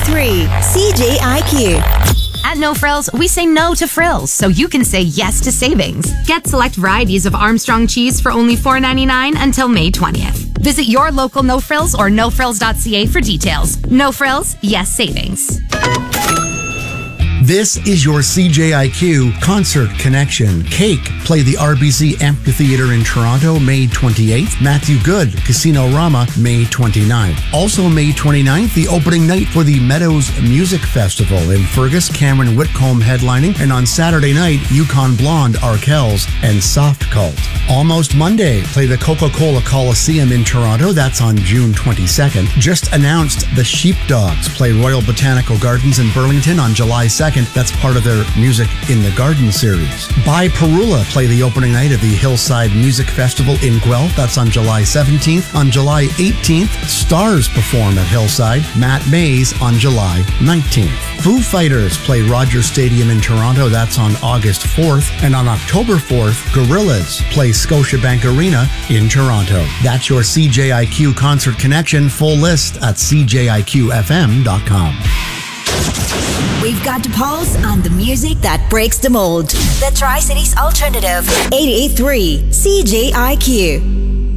88.3 CJIQ. At No Frills, we say no to frills, so you can say yes to savings. Get select varieties of Armstrong cheese for only $4.99 until May 20th. Visit your local No Frills or nofrills.ca for details. No Frills, yes savings. This is your CJIQ Concert Connection. Cake play the RBC Amphitheatre in Toronto, May 28th. Matthew Good, Casino Rama, May 29th. Also May 29th, the opening night for the Meadows Music Festival in Fergus, Cameron Whitcomb headlining. And on Saturday night, Yukon Blonde, Arkells, and Soft Cult. Almost Monday, play the Coca-Cola Coliseum in Toronto. That's on June 22nd. Just announced the Sheepdogs play Royal Botanical Gardens in Burlington on July 2nd. That's part of their Music in the Garden series. By Parula play the opening night of the Hillside Music Festival in Guelph. That's on July 17th. On July 18th, Stars perform at Hillside. Matt Mays on July 19th. Foo Fighters play Rogers Stadium in Toronto. That's on August 4th. And on October 4th, Gorillaz play Scotiabank Arena in Toronto. That's your CJIQ Concert Connection. Full list at cjiqfm.com. We've got to pulse on the music that breaks the mold. The Tri-Cities Alternative, 88.3 CJIQ.